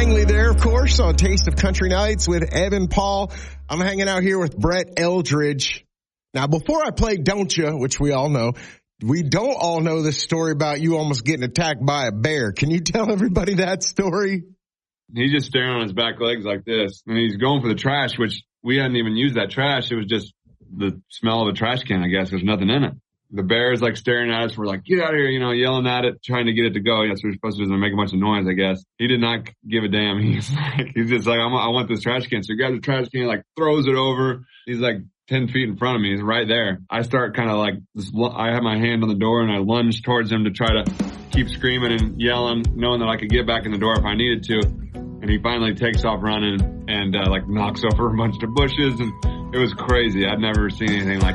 Langley there, of course, on Taste of Country Nights with Evan Paul. I'm hanging out here with Brett Eldridge. Now, before I play Don't Ya, which we all know, we don't all know this story about you almost getting attacked by a bear. Can you tell everybody that story? He's just staring on his back legs like this, and he's going for the trash, which we hadn't even used that trash. It was just the smell of a trash can, I guess. There's nothing in it. The bear is like staring at us. We're like, get out of here, yelling at it, trying to get it to go. That's what we're supposed to do, is make a bunch of noise, I guess. He did not give a damn. He's just like, I want this trash can. So he grabs the trash can, like throws it over. He's like 10 feet in front of me. He's right there. I start kind of like this. I have my hand on the door and I lunge towards him to try to keep screaming and yelling, knowing that I could get back in the door if I needed to. And he finally takes off running and like knocks over a bunch of bushes, and it was crazy. I'd never seen anything like